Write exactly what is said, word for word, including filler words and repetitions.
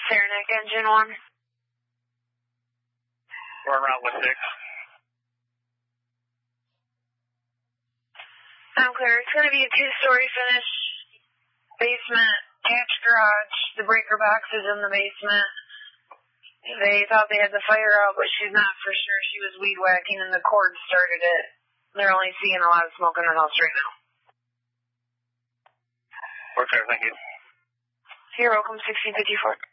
Saranac, engine one. We're around with six. I'm clear. It's going to be a two-story finish. Basement, attached garage. The breaker box is in the basement. They thought they had the fire out, but she's not for sure. She was weed whacking and the cord started it. They're only seeing a lot of smoke in her house right now. We're clear, thank you. You're welcome, sixteen fifty-four.